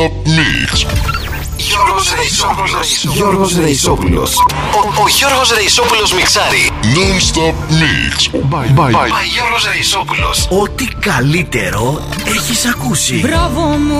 Mix. Γιώργος Ρεϊσόπουλος. Ο Γιώργος Ρεϊσόπουλος μιξάρει. Non-stop mix. By Γιώργος Ρεϊσόπουλος. Ό,τι καλύτερο έχεις ακούσει. Μπράβο μου.